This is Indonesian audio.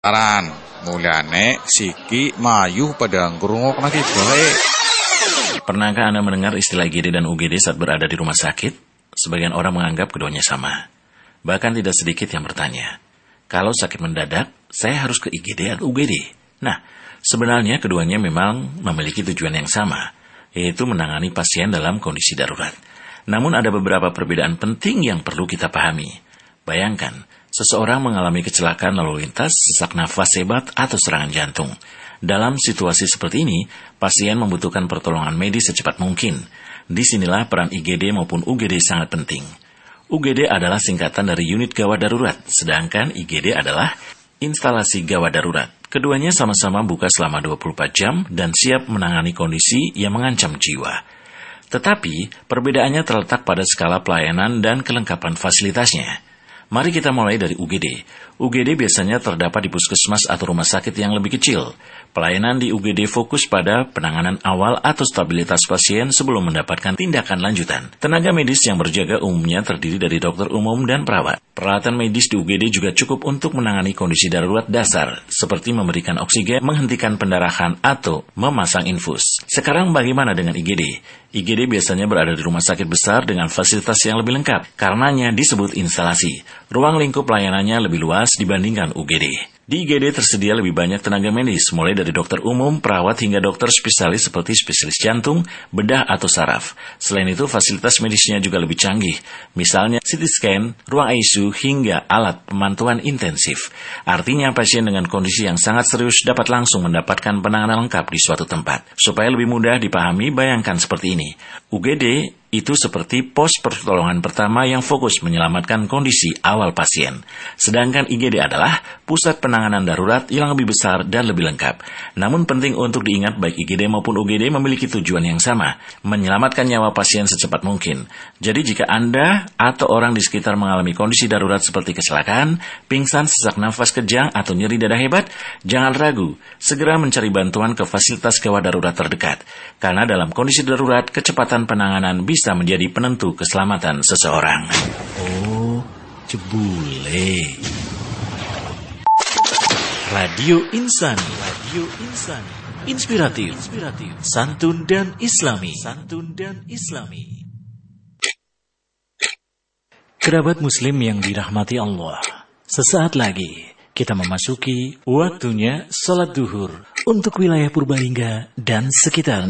Aran, mulane siki mayu pada ngrungokna ki bae. Pernahkah Anda mendengar istilah IGD dan UGD saat berada di rumah sakit? Sebagian orang menganggap keduanya sama. Bahkan tidak sedikit yang bertanya, kalau sakit mendadak, saya harus ke IGD atau UGD? Nah, sebenarnya keduanya memang memiliki tujuan yang sama, yaitu menangani pasien dalam kondisi darurat. Namun ada beberapa perbedaan penting yang perlu kita pahami. Bayangkan, seseorang mengalami kecelakaan lalu lintas, sesak nafas hebat, atau serangan jantung. Dalam situasi seperti ini, pasien membutuhkan pertolongan medis secepat mungkin. Disinilah peran IGD maupun UGD sangat penting. UGD adalah singkatan dari unit gawat darurat, sedangkan IGD adalah instalasi gawat darurat. Keduanya sama-sama buka selama 24 jam dan siap menangani kondisi yang mengancam jiwa. Tetapi, perbedaannya terletak pada skala pelayanan dan kelengkapan fasilitasnya. Mari kita mulai dari UGD. UGD biasanya terdapat di puskesmas atau rumah sakit yang lebih kecil. Pelayanan di UGD fokus pada penanganan awal atau stabilitas pasien sebelum mendapatkan tindakan lanjutan. Tenaga medis yang berjaga umumnya terdiri dari dokter umum dan perawat. Peralatan medis di UGD juga cukup untuk menangani kondisi darurat dasar, seperti memberikan oksigen, menghentikan pendarahan, atau memasang infus. Sekarang bagaimana dengan IGD? IGD biasanya berada di rumah sakit besar dengan fasilitas yang lebih lengkap. Karenanya disebut instalasi. Ruang lingkup layanannya lebih luas dibandingkan UGD. Di IGD tersedia lebih banyak tenaga medis, mulai dari dokter umum, perawat, hingga dokter spesialis seperti spesialis jantung, bedah, atau saraf. Selain itu, fasilitas medisnya juga lebih canggih. Misalnya CT scan, ruang ICU, hingga alat pemantauan intensif. Artinya, pasien dengan kondisi yang sangat serius dapat langsung mendapatkan penanganan lengkap di suatu tempat. Supaya lebih mudah dipahami, bayangkan seperti ini. UGD itu seperti pos pertolongan pertama yang fokus menyelamatkan kondisi awal pasien. Sedangkan IGD adalah pusat penanganan darurat yang lebih besar dan lebih lengkap. Namun penting untuk diingat baik IGD maupun UGD memiliki tujuan yang sama, menyelamatkan nyawa pasien secepat mungkin. Jadi jika Anda atau orang di sekitar mengalami kondisi darurat seperti kecelakaan, pingsan, sesak nafas kejang, atau nyeri dada hebat, jangan ragu, segera mencari bantuan ke fasilitas gawat darurat terdekat. Karena dalam kondisi darurat, kecepatan penanganan bisa menjadi penentu keselamatan seseorang. Oh, jebule. Radio Insani. Inspiratif, santun dan islami. Kerabat muslim yang dirahmati Allah, sesaat lagi kita memasuki waktunya sholat duhur untuk wilayah Purbalingga dan sekitarnya.